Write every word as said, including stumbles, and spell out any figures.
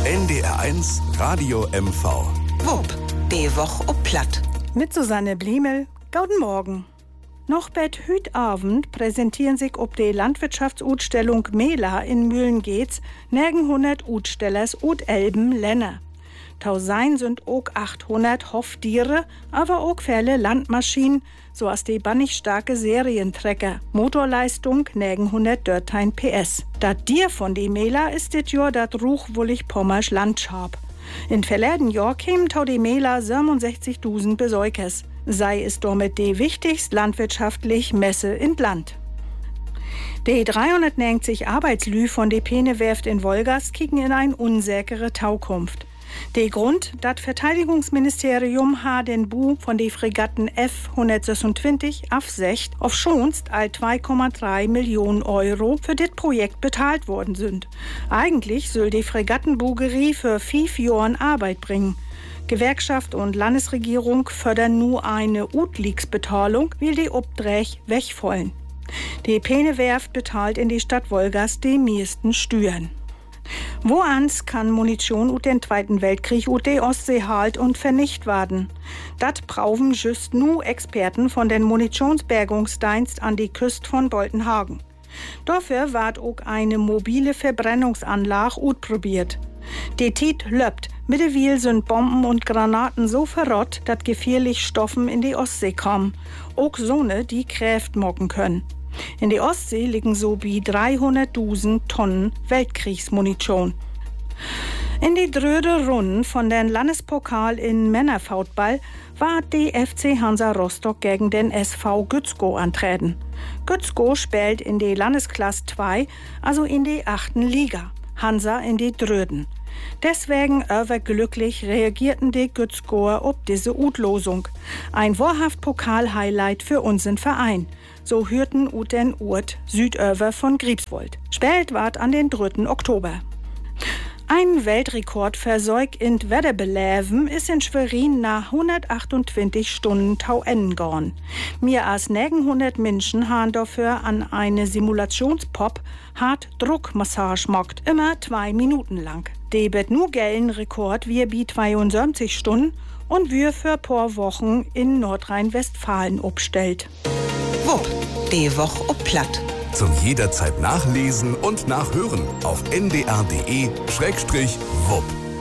N D R eins Radio M V. Wupp, die Woch ob Platt. Mit Susanne Bliemel, guten Morgen. Noch bet Hütabend präsentieren sich ob die Landwirtschaftsutstellung Mela in Mühlengeets negenhundert Utstellers ut Elben Länder. Tausein sind auch achthundert Hoftiere, aber auch viele Landmaschinen, so als die bannig starke Serientrecker. Motorleistung negenhundert Dörtein P S. Dat Dier von die Mela ist dit Jahr dat Ruchwullig-Pommersch Landschab. In verleden Jahr kämen tau die Mela siebenundsechzigtausend Besuchers. Sei es damit die wichtigste landwirtschaftliche Messe in Land. Die dreihundertneunzig Arbeitslü von der Peene-Werft in Wolgast kicken in eine unsäkere Taukunft. Der Grund, das Verteidigungsministerium hat den Bu von den Fregatten F hundertsechsundzwanzig absecht auf schonst all zwei Komma drei Millionen Euro für das Projekt bezahlt worden sind. Eigentlich soll die Fregattenbugerie für fünf Jahren Arbeit bringen. Gewerkschaft und Landesregierung fördern nur eine Utligsbetalung, will die Obdrech wegfallen. Die Peene-Werft bezahlt in die Stadt Wolgast die meisten Steuern. Woans kann Munition ut den Zweiten Weltkrieg ut die Ostsee halt und vernicht werden? Dat brauchen just nu Experten von den Munitionsbergungsdienst an die Küste von Boltenhagen. Dafür ward auch eine mobile Verbrennungsanlage utprobiert. Die Tit löppt. Mittlerweile sind Bomben und Granaten so verrott, dass gefährliche Stoffen in die Ostsee kommen. Auch Sonne, die Kräft mocken können. In der Ostsee liegen so wie dreihunderttausend Tonnen Weltkriegsmunition. In die dröde Runden von den Landespokal in Männerfautball war die F C Hansa Rostock gegen den S V Gützkow antreten. Gützkow spielt in die Landesklasse zwei, also in die achten Liga. Hansa in die Dröden. Deswegen überglücklich reagierten die Gützkower auf diese Utlosung. Ein wahrhaft Pokal-Highlight für unseren Verein. So hörten ut den Urt südöver von Griebswold. Spät ward an den dritten Oktober. Ein Weltrekord für Säug in Wetterbeleven ist in Schwerin nach hundertachtundzwanzig Stunden tau enden gegangen. Mehr als neunhundert Menschen haben dafür an eine Simulationspop hart Druckmassage mockt, immer zwei Minuten lang. Der bet nu gellen Rekord wie bi zweiundsiebzig Stunden und wir für paar Wochen in Nordrhein-Westfalen obstellt. Wupp, die Woch ob Platt. Zum jederzeit nachlesen und nachhören auf n d r punkt d e Schrägstrich wupp.